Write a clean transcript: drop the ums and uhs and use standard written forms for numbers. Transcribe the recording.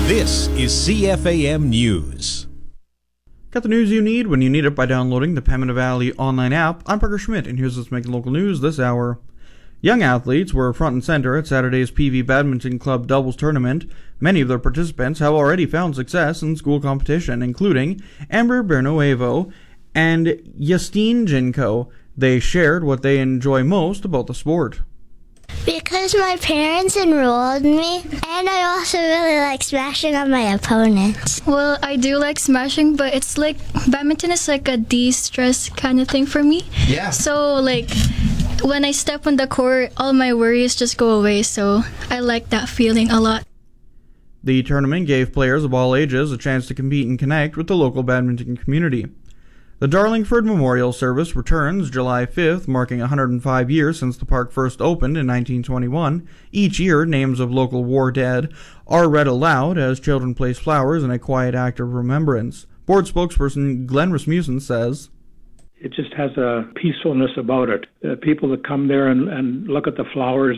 This is CFAM News. Got the news you need when you need it by downloading the Pembina Valley online app. I'm Parker Schmidt, and here's what's making local news this hour. Young athletes were front and center at Saturday's PV Badminton Club doubles tournament. Many of their participants have already found success in school competition, including Amber Bernuevo and Justine Jinko. They shared what they enjoy most about the sport. Because my parents enrolled me, and I also really like smashing on my opponents. Well, I do like smashing, but it's like badminton is like a de-stress kind of thing for me. Yeah. So like when I step on the court, all my worries just go away, so I like that feeling a lot. The tournament gave players of all ages a chance to compete and connect with the local badminton community. The Darlingford Memorial Service returns July 5th, marking 105 years since the park first opened in 1921. Each year, names of local war dead are read aloud as children place flowers in a quiet act of remembrance. Board spokesperson Glenn Rasmussen says, "It just has a peacefulness about it. People that come there and look at the flowers